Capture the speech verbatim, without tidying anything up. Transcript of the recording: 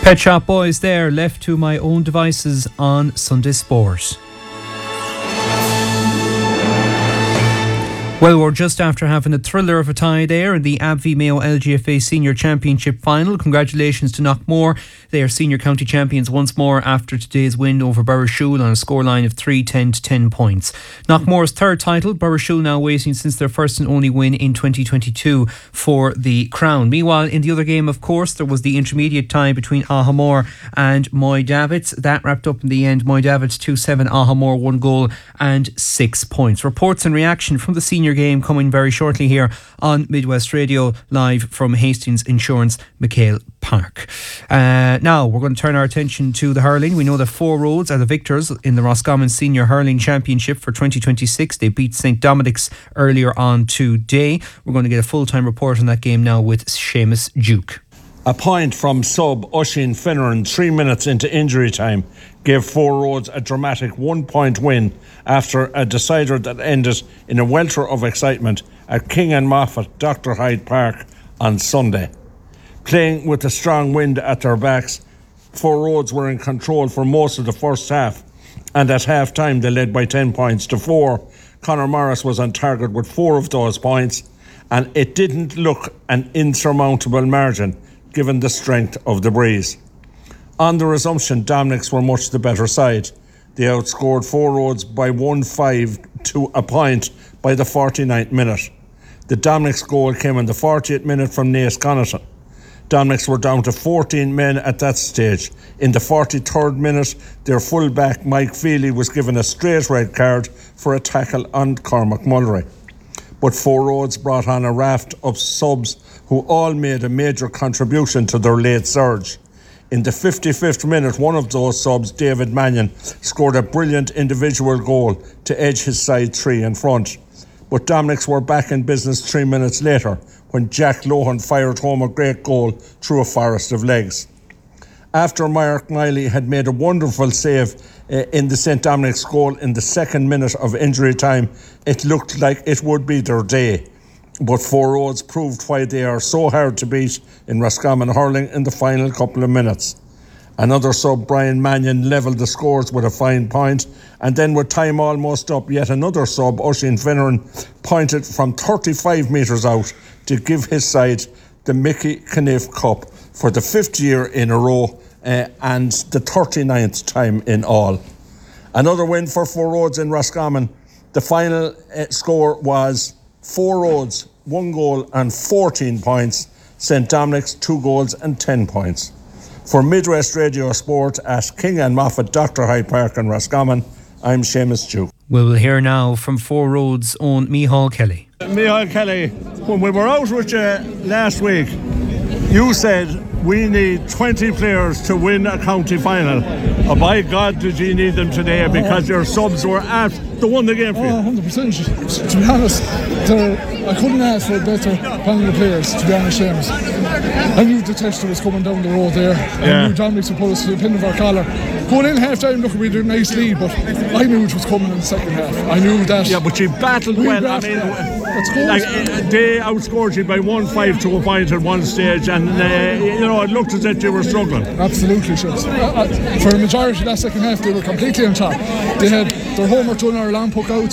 Pet Shop Boys there, left to my own devices on Sunday Sport. Well, we're just after having a thriller of a tie there in the A B V Mayo L G F A Senior Championship Final. Congratulations to Knockmore. They are senior county champions once more after today's win over Burrishoole on a scoreline of three ten to ten points. Knockmore's third title, Burrishoole now waiting since their first and only win in twenty twenty-two for the crown. Meanwhile, in the other game, of course, there was the intermediate tie between Ahamore and Moy Davits. That wrapped up in the end. Moy Davits two seven, Ahamore one goal and six points. Reports and reaction from the senior game coming very shortly here on Midwest Radio, live from Hastings Insurance McHale Park. Uh, now we're going to turn our attention to the hurling. We know that Four Roads are the victors in the Roscommon Senior Hurling Championship for twenty twenty-six. They beat Saint Dominic's earlier on today. We're going to get a full-time report on that game now with Seamus Duke. A point from sub Oisín Finneran three minutes into injury time gave Four Roads a dramatic one-point win after a decider that ended in a welter of excitement at King and Moffat Doctor Hyde Park on Sunday. Playing with a strong wind at their backs, Four Roads were in control for most of the first half, and at half-time they led by ten points to four. Conor Morris was on target with four of those points, and it didn't look an insurmountable margin given the strength of the breeze. On the resumption, Dominics were much the better side. They outscored Four Roads by one five to a point by the forty-ninth minute. The Dominics goal came in the fortieth minute from Naas Connaughton. Dominics were down to fourteen men at that stage. In the forty-third minute, their full-back Mike Feely was given a straight red card for a tackle on Cormac Mullery. But Four Roads brought on a raft of subs who all made a major contribution to their late surge. In the fifty-fifth minute, one of those subs, David Mannion, scored a brilliant individual goal to edge his side three in front. But Dominics were back in business three minutes later when Jack Lohan fired home a great goal through a forest of legs. After Mark Miley had made a wonderful save uh, in the Saint Dominic's goal in the second minute of injury time, it looked like it would be their day. But Four Roads proved why they are so hard to beat in Roscommon hurling in the final couple of minutes. Another sub, Brian Mannion, levelled the scores with a fine point, and then with time almost up, yet another sub, Oisín Finneran, pointed from thirty-five metres out to give his side the Mickey Caniff Cup for the fifth year in a row uh, and the thirty-ninth time in all. Another win for Four Roads in Roscommon. The final uh, score was Four Roads, one goal and fourteen points. Saint Dominic's, two goals and ten points. For Midwest Radio Sport at King and Moffat, Doctor Hyde Park and Roscommon, I'm Seamus Duke. We will hear now from Four Roads' own Micheál Kelly. Micheál Kelly, when we were out with you last week, you said we need twenty players to win a county final. Oh, by God, did you need them today, because your subs were at the won the game for you. Oh, one hundred percent. To be honest, I couldn't ask for a better panel of players, to be honest, James. I knew the tester was coming down the road there. Yeah. I knew Dominic would put us to the pin of our collar. Going in half time, look, we had a nice lead, but I knew it was coming in the second half. I knew that. Yeah, but you battled we well. Battled, I mean, yeah. like, they outscored you by one five to a point at one stage, and uh, you know, it looked as if you were struggling. Absolutely, sure. Uh, uh, for a majority of that second half, they were completely on top. They had their homework done, our long puck out.